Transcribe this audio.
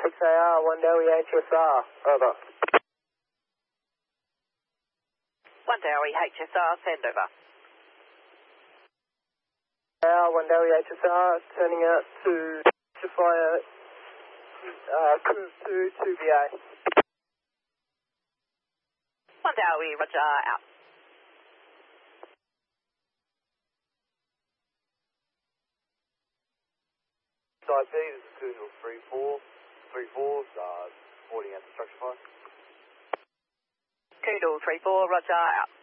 XAR, 1 Delhi HSR, over. 1 Delhi HSR, send over. XAR, 1 Delhi HSR, turning out to fire cruise to 2VA. 1 Delhi, roger, out. Side B, this is Coonhill 34, reporting out to structure fire. Coonhill 34, roger, out.